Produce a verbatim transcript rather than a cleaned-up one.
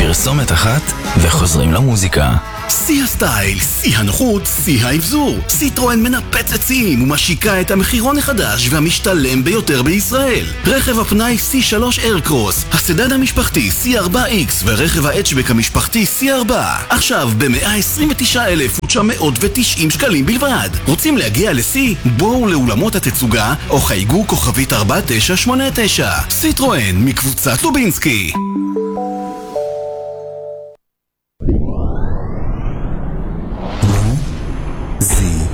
פרסומת אחת וחוזרים למוזיקה. שיא הסטייל, שיא הנוחות, שיא האבזור. סיטרואן מנפצת שיאים ומשיקה את המחירון החדש והמשתלם ביותר בישראל. רכב הפנאי סי שלוש איירקרוס, הסדן המשפחתי סי ארבע איקס ורכב ההצ'בק המשפחתי סי ארבע. עכשיו ב-מאה עשרים ותשעה אלף ותשע מאות ותשעים שקלים בלבד. רוצים להגיע לסי? בואו לאולמות התצוגה או חייגו כוכבית ארבע תשע שמונה תשע. סיטרואן מקבוצת לובינסקי.